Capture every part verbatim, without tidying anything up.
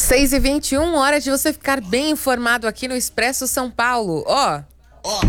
seis e vinte e um, hora de você ficar bem informado aqui no Expresso São Paulo. Ó. Ó.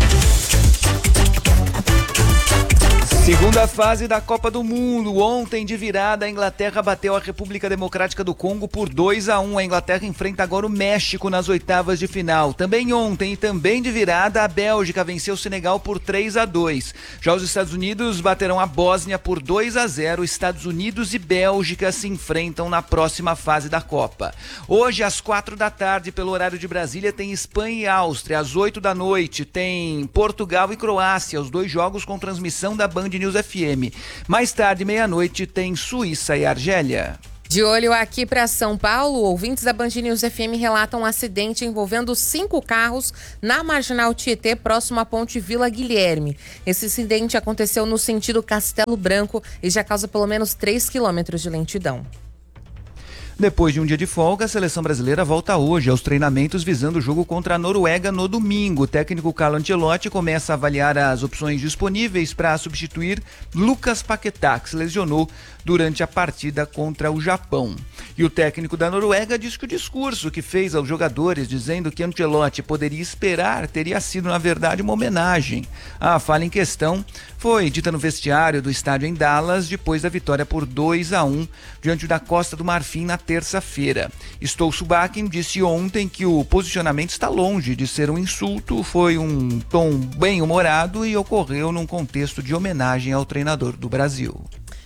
Segunda fase da Copa do Mundo. Ontem, de virada, a Inglaterra bateu a República Democrática do Congo por dois a um. A Inglaterra enfrenta agora o México nas oitavas de final. Também ontem e também de virada, a Bélgica venceu o Senegal por três a dois. Já os Estados Unidos baterão a Bósnia por dois a zero. Estados Unidos e Bélgica se enfrentam na próxima fase da Copa. Hoje, às quatro da tarde, pelo horário de Brasília, tem Espanha e Áustria. Às oito da noite, tem Portugal e Croácia. Os dois jogos com transmissão da Band News F M. Mais tarde, meia-noite, tem Suíça e Argélia. De olho aqui para São Paulo, ouvintes da Band News F M relatam um acidente envolvendo cinco carros na Marginal Tietê, próximo à Ponte Vila Guilherme. Esse acidente aconteceu no sentido Castelo Branco e já causa pelo menos três quilômetros de lentidão. Depois de um dia de folga, a seleção brasileira volta hoje aos treinamentos visando o jogo contra a Noruega no domingo. O técnico Carlo Ancelotti começa a avaliar as opções disponíveis para substituir Lucas Paquetá, que se lesionou durante a partida contra o Japão. E o técnico da Noruega diz que o discurso que fez aos jogadores dizendo que Ancelotti poderia esperar teria sido, na verdade, uma homenagem. A fala em questão foi dita no vestiário do estádio em Dallas depois da vitória por dois a um diante da Costa do Marfim na terça-feira. Stousubakin disse ontem que o posicionamento está longe de ser um insulto, foi um tom bem-humorado e ocorreu num contexto de homenagem ao treinador do Brasil.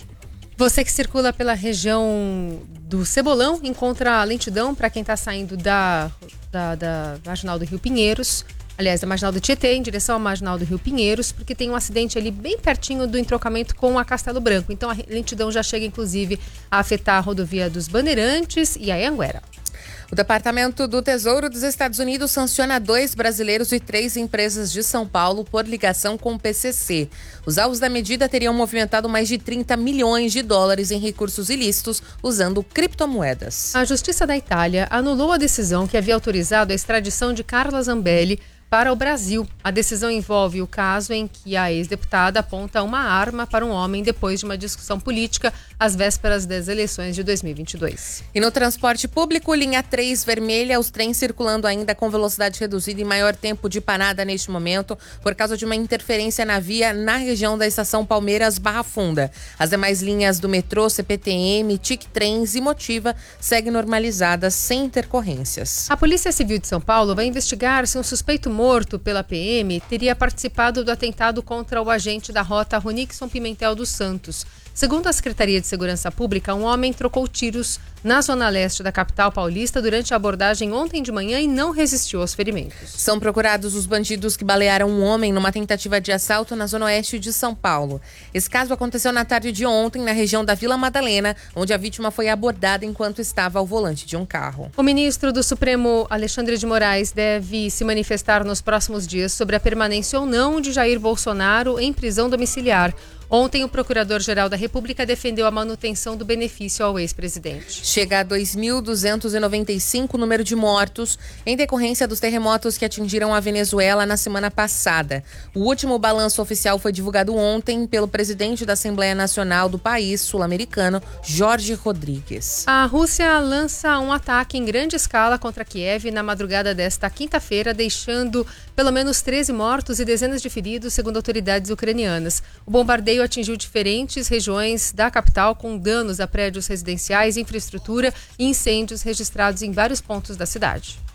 Você que circula pela região do Cebolão encontra lentidão para quem está saindo da, da, da Marginal do Rio Pinheiros, aliás, da Marginal do Tietê, em direção à Marginal do Rio Pinheiros, porque tem um acidente ali bem pertinho do entrocamento com a Castelo Branco. Então a lentidão já chega, inclusive, a afetar a rodovia dos Bandeirantes e a Anhanguera. O Departamento do Tesouro dos Estados Unidos sanciona dois brasileiros e três empresas de São Paulo por ligação com o P C C. Os alvos da medida teriam movimentado mais de trinta milhões de dólares em recursos ilícitos usando criptomoedas. A Justiça da Itália anulou a decisão que havia autorizado a extradição de Carla Zambelli para o Brasil. A decisão envolve o caso em que a ex-deputada aponta uma arma para um homem depois de uma discussão política às vésperas das eleições de dois mil e vinte e dois. E no transporte público, linha três vermelha, os trens circulando ainda com velocidade reduzida e maior tempo de parada neste momento por causa de uma interferência na via na região da estação Palmeiras Barra Funda. As demais linhas do metrô, C P T M, T I C Trens e Motiva seguem normalizadas sem intercorrências. A Polícia Civil de São Paulo vai investigar se um suspeito morto pela P M teria participado do atentado contra o agente da rota Ronixon Pimentel dos Santos. Segundo a Secretaria de Segurança Pública, um homem trocou tiros na zona leste da capital paulista durante a abordagem ontem de manhã e não resistiu aos ferimentos. São procurados os bandidos que balearam um homem numa tentativa de assalto na zona oeste de São Paulo. Esse caso aconteceu na tarde de ontem na região da Vila Madalena, onde a vítima foi abordada enquanto estava ao volante de um carro. O ministro do Supremo, Alexandre de Moraes, deve se manifestar nos próximos dias sobre a permanência ou não de Jair Bolsonaro em prisão domiciliar. Ontem, o Procurador-Geral da República defendeu a manutenção do benefício ao ex-presidente. Chega a dois mil duzentos e noventa e cinco o número de mortos em decorrência dos terremotos que atingiram a Venezuela na semana passada. O último balanço oficial foi divulgado ontem pelo presidente da Assembleia Nacional do país sul-americano, Jorge Rodrigues. A Rússia lança um ataque em grande escala contra Kiev na madrugada desta quinta-feira, deixando pelo menos treze mortos e dezenas de feridos, segundo autoridades ucranianas. O bombardeio atingiu diferentes regiões da capital, com danos a prédios residenciais, infraestrutura e incêndios registrados em vários pontos da cidade.